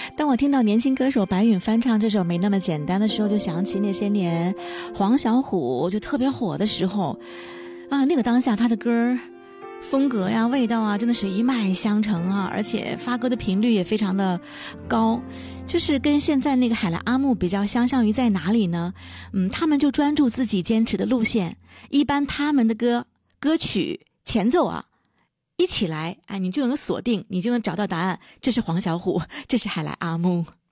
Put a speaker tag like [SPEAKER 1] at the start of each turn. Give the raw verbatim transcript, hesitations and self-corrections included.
[SPEAKER 1] 当我听到年轻歌手白允翻唱这首《没那么简单》的时候，就想起那些年黄小琥就特别火的时候啊，那个当下他的歌风格呀味道啊真的是一脉相承啊，而且发歌的频率也非常的高，就是跟现在那个海来阿木比较相像于在哪里呢？嗯，他们就专注自己坚持的路线，一般他们的歌歌曲前奏啊一起来，哎，你就能锁定，你就能找到答案，这是黄小琥，这是海来阿木。